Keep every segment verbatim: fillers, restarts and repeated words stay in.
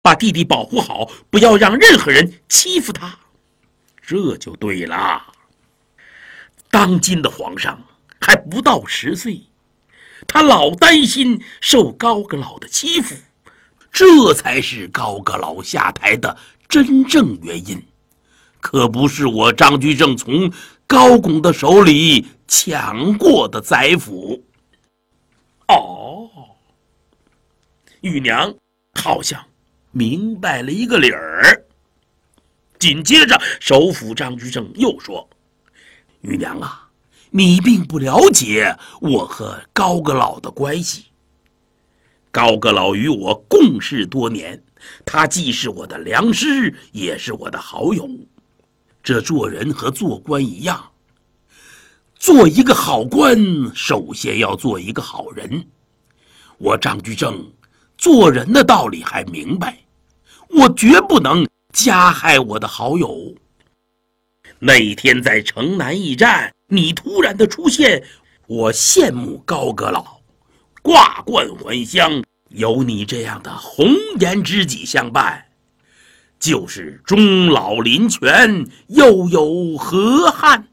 把弟弟保护好，不要让任何人欺负他，这就对了。当今的皇上还不到十岁，他老担心受高阁老的欺负，这才是高阁老下台的真正原因，可不是我张居正从高拱的手里抢过的宰辅。哦，玉娘好像明白了一个理儿。紧接着首辅张居正又说，玉娘啊，你并不了解我和高阁老的关系。高阁老与我共事多年，他既是我的良师，也是我的好友。这做人和做官一样，做一个好官，首先要做一个好人。我张居正做人的道理还明白，我绝不能加害我的好友。那一天在城南驿站，你突然的出现，我羡慕高阁老，挂冠还乡，有你这样的红颜知己相伴，就是终老林泉，又有何憾？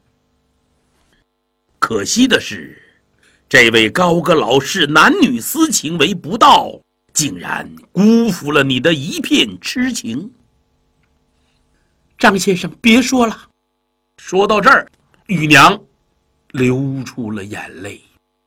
可惜的是，这位高阁老视男女私情为不道，竟然辜负了你的一片痴情。张先生，别说了。说到这儿，玉娘流出了眼泪。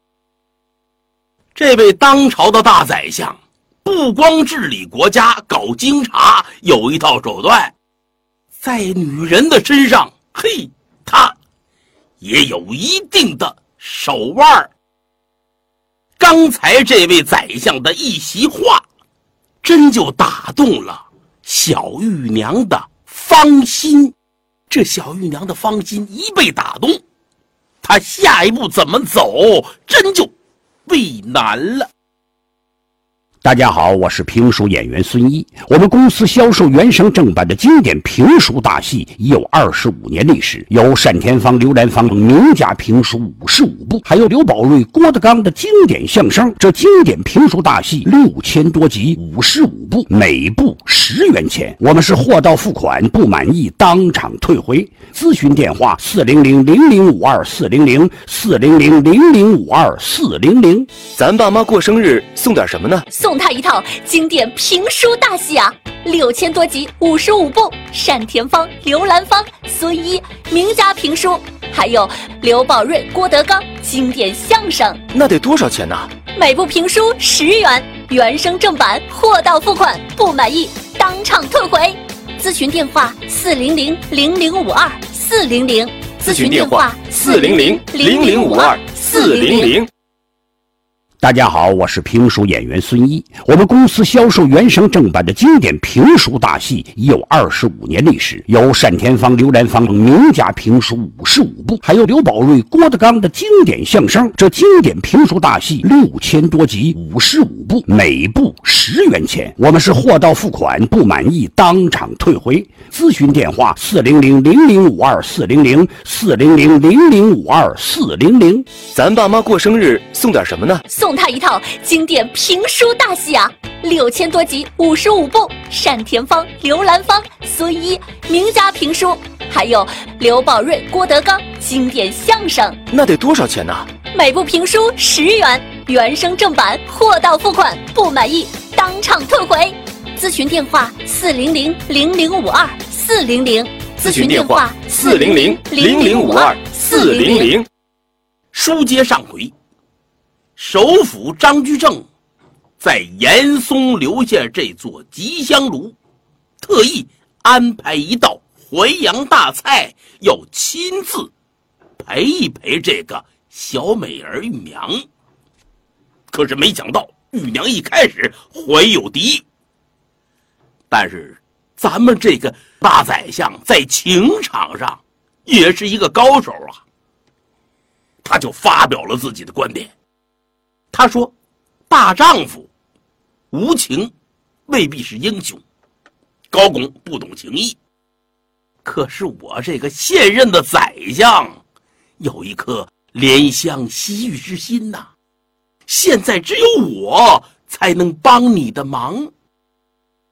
这位当朝的大宰相，不光治理国家，搞经察有一套手段，在女人的身上，嘿，他也有一定的手腕。刚才这位宰相的一席话，真就打动了小玉娘的芳心。这小玉娘的芳心一被打动，她下一步怎么走，真就为难了。 大家好，我是评书演员孙一。我们公司销售原声正版的经典评书大戏已有二十五年历史，有单田芳、刘兰芳名家评书五十五部，还有刘宝瑞、郭德纲的经典相声。这经典评书大戏六千多集，五十五部，每部十元钱。我们是货到付款，不满意当场退回。咨询电话四零零零零五二四零零四零零零零五二四零零。 咱爸妈过生日送点什么呢？ 送他一套经典评书大戏啊，六千多集，五十五部，单田芳、刘兰芳、孙一名家评书，还有刘宝瑞、郭德纲经典相声。 那得多少钱呢？ 每部评书十元，原声正版，货到付款，不满意当场退回。咨询电话四零零零零五二四零零， 咨询电话四零零零零五二四零零。 大家好，我是评书演员孙一。我们公司销售原声正版的经典评书大戏已有二十五年历史，有单田芳、刘兰芳名家评书五十五部，还有刘宝瑞、郭德纲的经典相声。这经典评书大戏六千多集，五十五部，每部十元钱。我们是货到付款，不满意当场退回。咨询电话四零零零零五二四零零四零零零零五二四零零。 咱爸妈过生日送点什么呢？ 送他一套经典评书大戏啊，六千多集，五十五部，单田芳、刘兰芳、孙一名家评书，还有刘宝瑞、郭德纲经典相声。 那得多少钱呢？ 每部评书十元，原声正版，货到付款，不满意当场退回。咨询电话四零零零零五二四零零， 咨询电话四零零零零五二四零零。 书接上回，首辅张居正在严嵩留下这座吉祥炉，特意安排一道淮扬大菜，要亲自陪一陪这个小美儿玉娘。可是没想到玉娘一开始怀有敌意，但是咱们这个大宰相在情场上也是一个高手啊，他就发表了自己的观点。他说，大丈夫无情未必是英雄，高拱不懂情义，可是我这个现任的宰相有一颗怜香惜玉之心呐、啊，现在只有我才能帮你的忙。